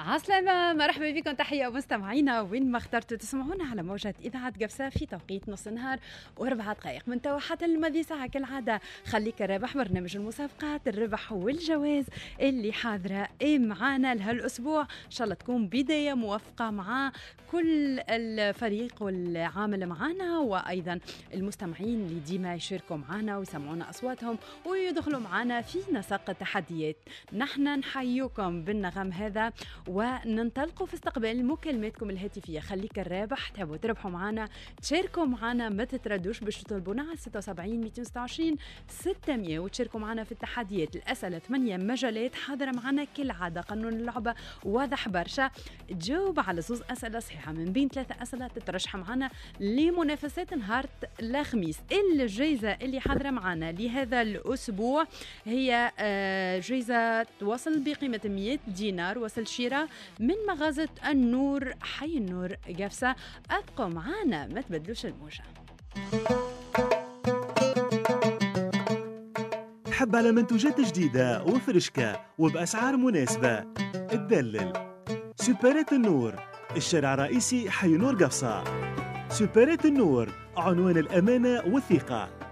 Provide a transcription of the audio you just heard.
عسلامة، مرحبا بكم، تحية مستمعينا وين ما اخترتوا تسمعونا على موجة إذاعة قفصة في توقيت نص النهار و4 دقائق من توا حتى الماضي ساعة كالعادة. خليك الرابح، برنامج المسابقات الربح والجواز اللي حاضرة معانا لهالأسبوع. إن شاء الله تكون بداية موفقة مع كل الفريق والعامل معانا، وأيضا المستمعين اللي ديما يشاركوا معانا ويسمعونا أصواتهم ويدخلوا معانا في نسق التحديات. نحن نحييكم بالنغم هذا وننطلقوا في استقبال مكالماتكم الهاتفية. خليك الرابح، تحبوا تربحوا معنا تشاركوا معنا، ما تتردوش باش تطلبونا على 76 226 600 وتشاركوا معنا في التحديات. الأسئلة 8 مجالات حاضرة معنا كالعادة. قانون اللعبة واضح برشا، تجاوب على 2 أسئلة صحيحة من بين 3 أسئلة تترشح معنا لمنافسات نهار الخميس. الجائزة اللي حاضرة معنا لهذا الأسبوع هي جائزة توصل بقيمة 100 دينار وصل شراء من مغازة النور حي النور قفصة. أبقوا معانا، ما تبدلوش الموجة. تحب على منتوجات جديدة وفرشكة وبأسعار مناسبة؟ تدلل سوبرات النور، الشارع الرئيسي حي نور قفصة. سوبرات النور، عنوان الأمانة والثقة.